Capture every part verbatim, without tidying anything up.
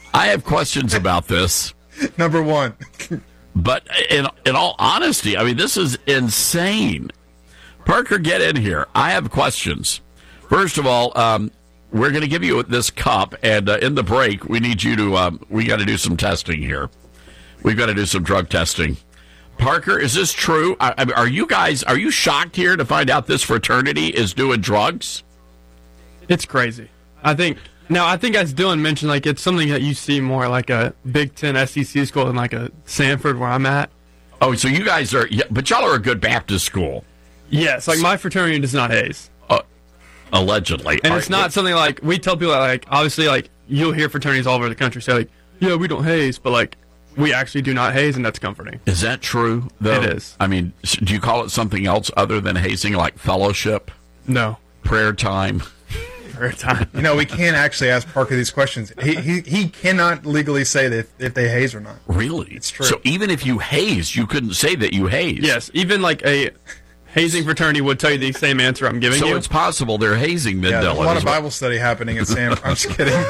I have questions about this. Number one. But in in all honesty, I mean, this is insane. Parker, get in here. I have questions. First of all, um, we're going to give you this cup, and uh, in the break, we need you to, um, we got to do some testing here. We've got to do some drug testing. Parker, is this true? I, I mean, are you guys, are you shocked here to find out this fraternity is doing drugs? It's crazy. I think, now I think as Dylan mentioned, like it's something that you see more like a Big Ten S E C school than like a Sanford where I'm at. Oh, so you guys are, yeah, but y'all are a good Baptist school. Yes, like my fraternity does not haze. Uh, allegedly. And All it's right, not well, something like, we tell people that, like, obviously, like, you'll hear fraternities all over the country say, like, yeah, we don't haze, but, like, we actually do not haze, and that's comforting. Is that true, though? It is. I mean, do you call it something else other than hazing, like fellowship, No. prayer time? Prayer time. You know, we can't actually ask Parker these questions. He he, he cannot legally say that if, if they haze or not. Really? It's true. So even if you haze, you couldn't say that you haze? Yes, even, like, a hazing fraternity would tell you the same answer I'm giving So you. it's possible they're hazing then, Yeah, there's Dylan. a lot is of what- Bible study happening at Sam. I'm just kidding.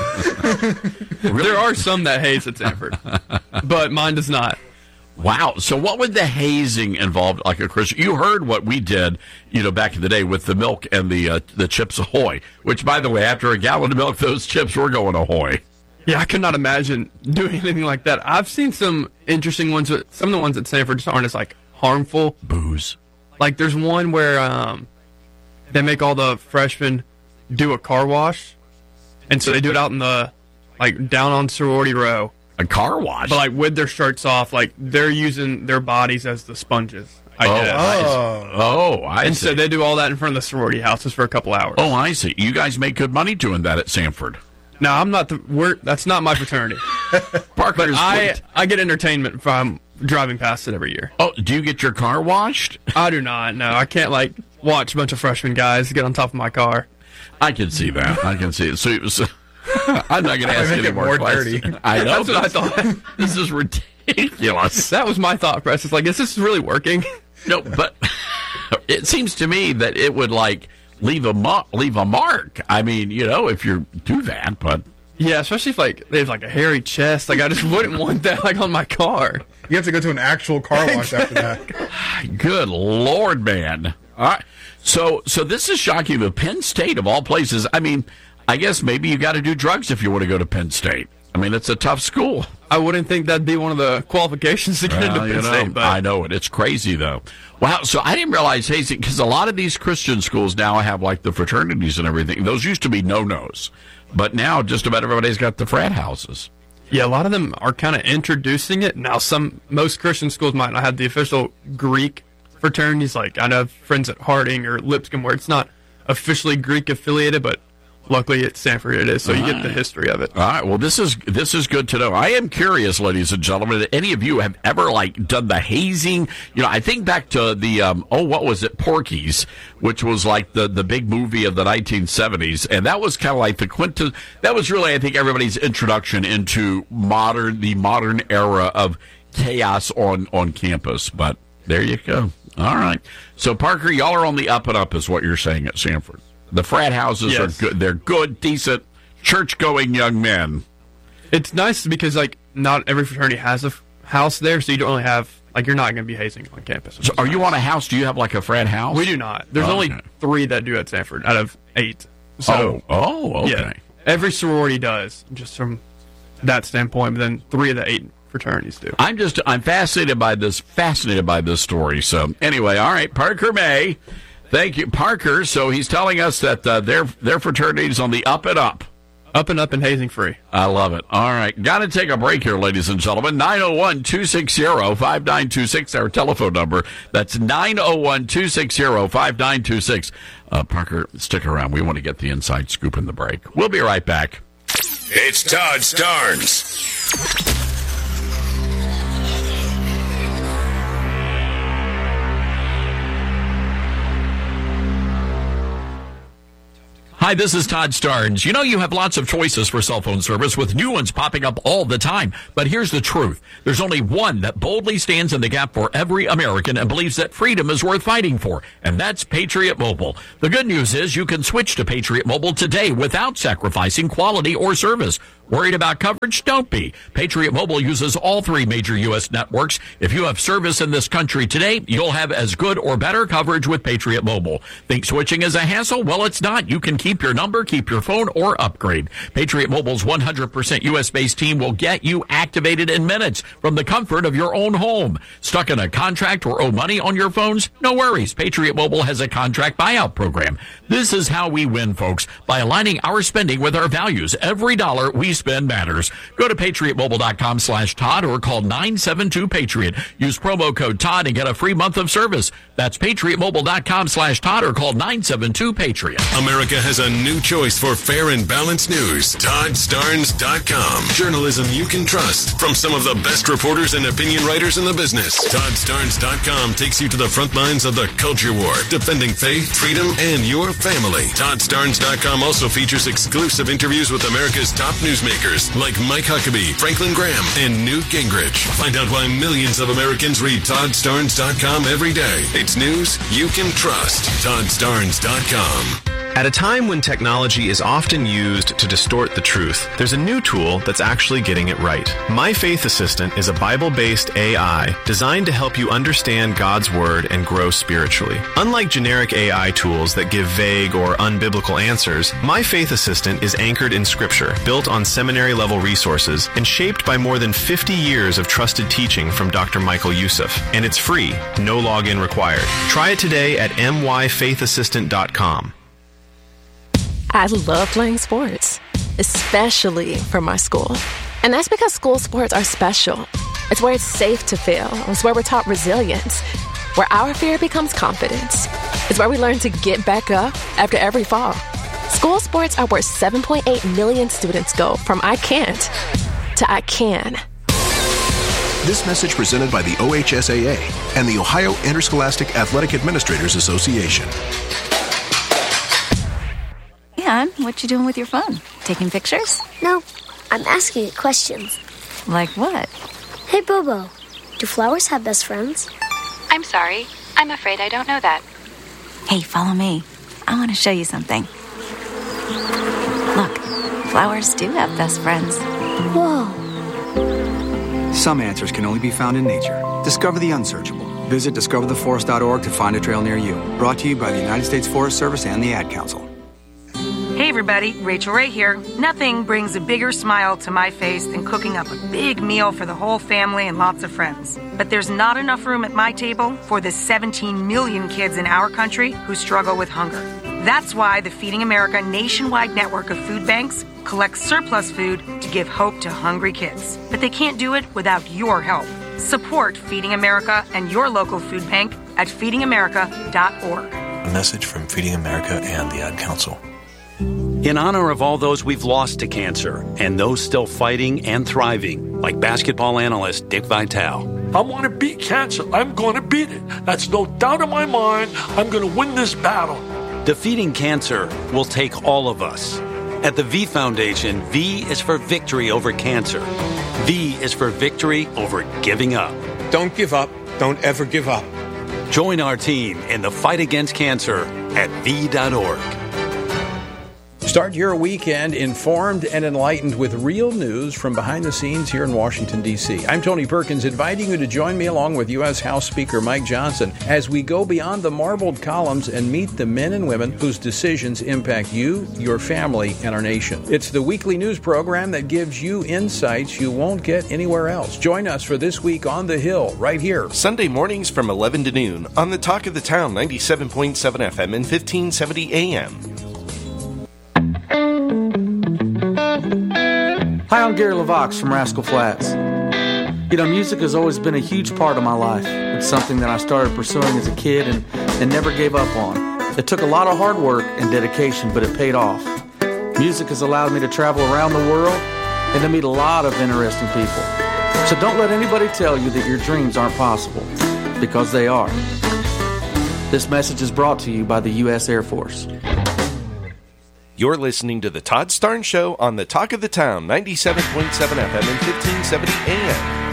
There are some that haze at Sanford, but mine does not. Wow. So what would the hazing involve, like a Christian? You heard what we did, you know, back in the day with the milk and the uh, the Chips Ahoy, which, by the way, after a gallon of milk, those chips were going Ahoy. Yeah, I could not imagine doing anything like that. I've seen some interesting ones, but some of the ones at Sanford just aren't as, like, harmful. Booze. Like, there's one where um, they make all the freshmen do a car wash, and so they do it out in the, like, down on sorority row. A car wash? But, like, with their shirts off, like, they're using their bodies as the sponges, I oh, guess. I see. Oh. oh, I And see. so they do all that in front of the sorority houses for a couple hours. Oh, I see. You guys make good money doing that at Sanford. No, I'm not the, we're, that's not my fraternity. Parker, But is- I, I get entertainment from driving past it every year. Oh, do you get your car washed? I do not, no. I can't, like, watch a bunch of freshman guys get on top of my car. I can see that. I can see it. So, so I'm not going to ask Make any it more, more questions. dirty. I know. That's what I thought. This is ridiculous. That was my thought process. It's like, is this really working? No, but it seems to me that it would, like, leave a mu- leave a mark. I mean, you know, if you do that, but Yeah, especially if, like, they have, like, a hairy chest. Like, I just wouldn't want that, like, on my car. You have to go to an actual car wash after that. good Lord, man. All right. So, so this is shocking. The Penn State, of all places, I mean, I guess maybe you got to do drugs if you want to go to Penn State. I mean, it's a tough school. I wouldn't think that'd be one of the qualifications to get Well, into you Penn know, State, but I know it. It's crazy, though. Wow. So I didn't realize hazing, because a lot of these Christian schools now have, like, the fraternities and everything. Those used to be no-nos. But now just about everybody's got the frat houses. yeah, a lot of them are kind of introducing it. Now, some most Christian schools might not have the official Greek fraternities. Like, I know friends at Harding or Lipscomb where it's not officially Greek affiliated, but luckily at Sanford it is, so you get the history of it. All right. Well, this is this is good to know. I am curious, ladies and gentlemen, if any of you have ever, like, done the hazing. You know, I think back to the um, oh, what was it, Porky's, which was like the the big movie of the nineteen seventies, and that was kind of like the quinta. That was really, I think, everybody's introduction into modern the modern era of chaos on on campus. But there you go. All right. So, Parker, y'all are on the up and up, is what you're saying at Sanford. The frat houses Yes. are good. They're good, decent, church-going young men. It's nice because, like, not every fraternity has a f- house there, so you don't really have, like, you're not going to be hazing on campus. So are you on a house? Do you have, like, a frat house? We do not. There's Oh, only okay. three that do at Sanford out of eight. So, oh, oh, okay. yeah, every sorority does, just from that standpoint, but then three of the eight fraternities do. I'm just, I'm fascinated by this, fascinated by this story. So anyway, all right, Parker May. Thank you, Parker. So he's telling us that uh, their their fraternity's on the up and up. Up and up and hazing free. I love it. All right. Got to take a break here, ladies and gentlemen. nine oh one, two six zero, five nine two six, our telephone number. That's nine oh one, two six zero, five nine two six. Uh, Parker, stick around. We want to get the inside scoop in the break. We'll be right back. It's Todd Starnes. Hi, this is Todd Starnes. You know, you have lots of choices for cell phone service with new ones popping up all the time. But here's the truth. There's only one that boldly stands in the gap for every American and believes that freedom is worth fighting for, and that's Patriot Mobile. The good news is you can switch to Patriot Mobile today without sacrificing quality or service. Worried about coverage? Don't be. Patriot Mobile uses all three major U S networks. If you have service in this country today, you'll have as good or better coverage with Patriot Mobile. Think switching is a hassle? Well, it's not. You can keep your number, keep your phone, or upgrade. Patriot Mobile's one hundred percent U S-based team will get you activated in minutes from the comfort of your own home. Stuck in a contract or owe money on your phones? No worries. Patriot Mobile has a contract buyout program. This is how we win, folks, by aligning our spending with our values. Every dollar we spend matters. Go to patriotmobile.com slash Todd or call nine seven two Patriot. Use promo code Todd and get a free month of service. That's patriotmobile.com slash Todd or call nine seven two Patriot. America has a new choice for fair and balanced news. Todd Starnes dot com. Journalism you can trust from some of the best reporters and opinion writers in the business. Todd Starnes dot com takes you to the front lines of the culture war, defending faith, freedom, and your family. Todd Starnes dot com also features exclusive interviews with America's top newsmakers like Mike Huckabee, Franklin Graham, and Newt Gingrich. Find out why millions of Americans read Todd Starnes dot com every day. It's news you can trust. Todd Starnes dot com. At a time when technology is often used to distort the truth, there's a new tool that's actually getting it right. My Faith Assistant is a Bible-based A I designed to help you understand God's Word and grow spiritually. Unlike generic A I tools that give vague or unbiblical answers, My Faith Assistant is anchored in Scripture, built on seminary-level resources, and shaped by more than fifty years of trusted teaching from Doctor Michael Youssef. And it's free, no login required. Try it today at m y faith assistant dot com. I love playing sports, especially for my school. And that's because school sports are special. It's where it's safe to fail. It's where we're taught resilience, where our fear becomes confidence. It's where we learn to get back up after every fall. School sports are where seven point eight million students go from I can't to I can. This message presented by the O H S A A and the Ohio Interscholastic Athletic Administrators Association. And what you doing with your phone? Taking pictures? No, I'm asking it questions. Like what? Hey, Bobo, do flowers have best friends? I'm sorry. I'm afraid I don't know that. Hey, follow me. I want to show you something. Look, flowers do have best friends. Whoa. Some answers can only be found in nature. Discover the unsearchable. Visit discover the forest dot org to find a trail near you. Brought to you by the United States Forest Service and the Ad Council. Hey everybody, Rachel Ray here. Nothing brings a bigger smile to my face than cooking up a big meal for the whole family and lots of friends. But there's not enough room at my table for the seventeen million kids in our country who struggle with hunger. That's why the Feeding America nationwide network of food banks collects surplus food to give hope to hungry kids. But they can't do it without your help. Support Feeding America and your local food bank at feeding america dot org. A message from Feeding America and the Ad Council. In honor of all those we've lost to cancer and those still fighting and thriving, like basketball analyst Dick Vitale. I want to beat cancer. I'm going to beat it. That's no doubt in my mind. I'm going to win this battle. Defeating cancer will take all of us. At the V Foundation, V is for victory over cancer. V is for victory over giving up. Don't give up. Don't ever give up. Join our team in the fight against cancer at V dot org. Start your weekend informed and enlightened with real news from behind the scenes here in Washington, D C I'm Tony Perkins, inviting you to join me along with U S House Speaker Mike Johnson as we go beyond the marbled columns and meet the men and women whose decisions impact you, your family, and our nation. It's the weekly news program that gives you insights you won't get anywhere else. Join us for This Week on the Hill, right here. Sunday mornings from eleven to noon on the Talk of the Town, ninety-seven point seven F M and fifteen seventy A M. Hi, I'm Gary LaVox from Rascal Flats. You know, music has always been a huge part of my life. It's something that I started pursuing as a kid and, and never gave up on. It took a lot of hard work and dedication, but it paid off. Music has allowed me to travel around the world and to meet a lot of interesting people. So don't let anybody tell you that your dreams aren't possible, because they are. This message is brought to you by the U S Air Force. You're listening to The Todd Starnes Show on the Talk of the Town, ninety-seven point seven F M and fifteen seventy A M.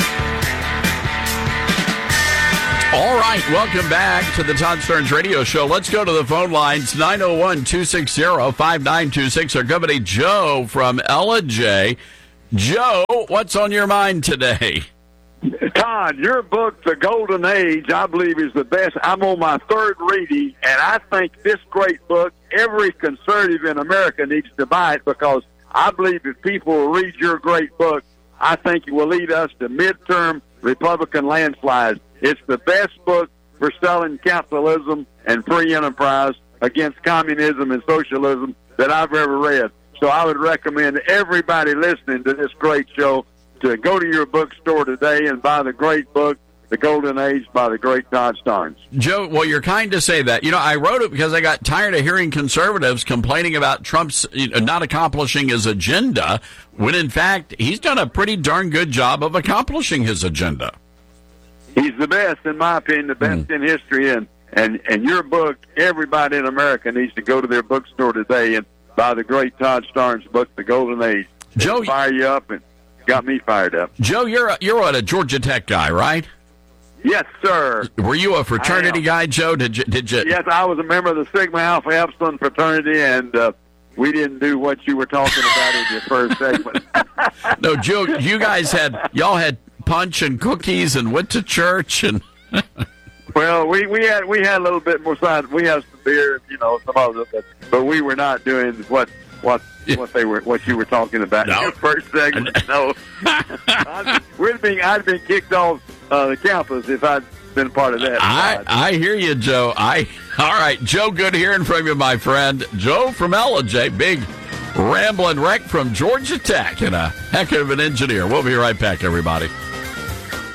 All right, welcome back to the Todd Starnes Radio Show. Let's go to the phone lines, nine oh one, two six zero, five nine two six. Our company Joe from Ella J. Joe, what's on your mind today? Todd, your book, The Golden Age, I believe is the best. I'm on my third reading, and I think this great book, every conservative in America needs to buy it, because I believe if people will read your great book, I think it will lead us to midterm Republican landslides. It's the best book for selling capitalism and free enterprise against communism and socialism that I've ever read. So I would recommend everybody listening to this great show to go to your bookstore today and buy the great book, The Golden Age by the great Todd Starnes. Joe, well, you're kind to say that. You know, I wrote it because I got tired of hearing conservatives complaining about Trump's you know, not accomplishing his agenda, when in fact he's done a pretty darn good job of accomplishing his agenda. He's the best, in my opinion, the best mm. in history. And, and, and your book, everybody in America needs to go to their bookstore today and buy the great Todd Starnes book, The Golden Age. Joe, It'll fire you up and got me fired up. Joe, you're a, you're what, a Georgia Tech guy, right? Yes, sir. Were you a fraternity guy, Joe? Did you? Did you? Yes, I was a member of the Sigma Alpha Epsilon fraternity, and uh, we didn't do what you were talking about in your first segment. No, Joe, you guys had y'all had punch and cookies and went to church and. Well, we, we had we had a little bit more side. We had some beer, you know, some other, but but we were not doing what what. What they were, what you were talking about no. in your first segment. No, I'd, we'd been, I'd been kicked off uh, the campus if I'd been part of that. I, I hear you, Joe. I all right, Joe. Good hearing from you, my friend. Joe from L J, big rambling wreck from Georgia Tech, and a heck of an engineer. We'll be right back, everybody.